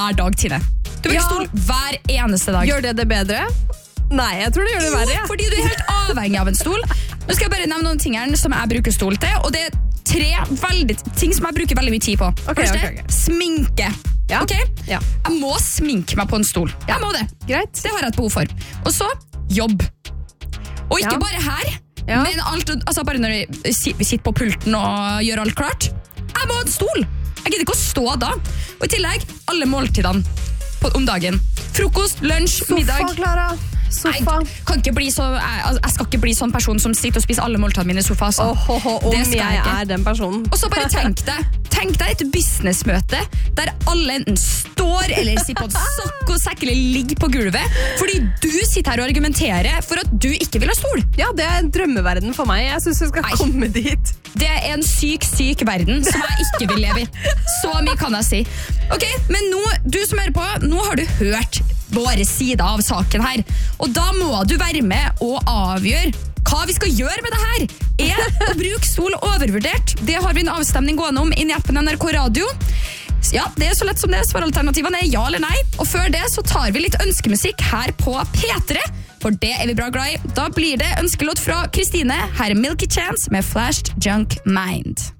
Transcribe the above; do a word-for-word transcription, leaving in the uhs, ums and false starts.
hver dag, Tine. Du bruker Ja. stol hver eneste dag. Gjør det det bedre? Nei, jeg tror det gjør det verre. Jo, fordi du er helt avhengig av en stol. Nå skal jeg bare nevne noen ting her som jeg bruker stol til, og det er tre veldig, ting som jeg bruker veldig mye tid på. Ok, Første, ok, ok. sminke. Ja. Ok? Ja. Jeg må sminke meg på en stol. Jeg må det. Greit. Det har jeg et behov for. Og så, jobb. Og ikke Ja. bare her, Ja. men alt, altså bare når jeg si- vi sitter på pulten og gjør alt klart. Jeg må ha en stol. Jeg gidder ikke å stå da. Og i tillegg, alle måltidene på, om dagen. Frokost, lunsj, middag. Sofa, Clara. Sofa. Jeg, kan ikke bli så, jeg, altså, jeg skal ikke bli sånn person som sitter og spiser alle måltidene mine i sofa. Altså. Åh, åh, åh, om Det skal jeg, jeg ikke. er den personen. Og så bare tenk deg Tenk deg et businessmøte der alle enten står eller sitter på en sokk og sekk eller ligger på gulvet fordi du sitter her og argumenterer for at du ikke vil ha stol. Ja, det er en drømmeverden for meg. Jeg synes vi skal Nei. komme dit. Det er en syk, syk verden som jeg ikke vil leve i. Så mye kan jeg si. Ok, men nå, du som hører på, nå har du hørt våre sider av saken her. Og da må du være med og avgjøre hva vi skal gjøre med det her. Er å bruke stol overvurdert? Det har vi en avstemning gående om inn i appen N R K Radio. Ja, det er så lett som det. Svaralternativene er ja eller nei. Og før det så tar vi litt ønskemusikk her på P tre. For det er vi bra glad i. Da blir det ønskelåt fra Kristine. Her er Milky Chance med Flashed Junk Mind.